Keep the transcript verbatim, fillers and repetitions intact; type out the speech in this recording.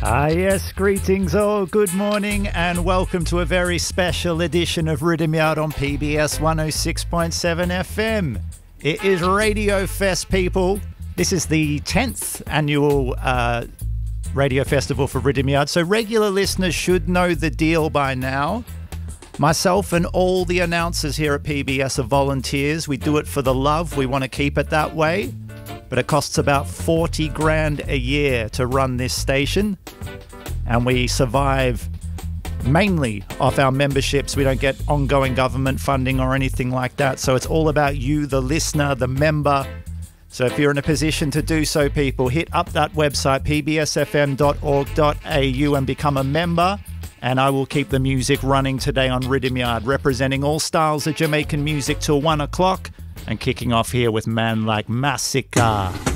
Ah yes, greetings all, good morning and welcome to a very special edition of Rhythm Yard on P B S one oh six point seven F M. It is Radio Fest, people. This is the tenth annual uh, Radio Festival for Rhythm Yard, so regular listeners should know the deal by now. Myself and all the announcers here at P B S are volunteers. We do it for the love, we want to keep it that way. But it costs about forty grand a year to run this station. And we survive mainly off our memberships. We don't get ongoing government funding or anything like that. So it's all about you, the listener, the member. So if you're in a position to do so, people, hit up that website, p b s f m dot org dot a u, and become a member. And I will keep the music running today on Rhythm Yard, representing all styles of Jamaican music till one o'clock. And kicking off here with Man Like Massacre.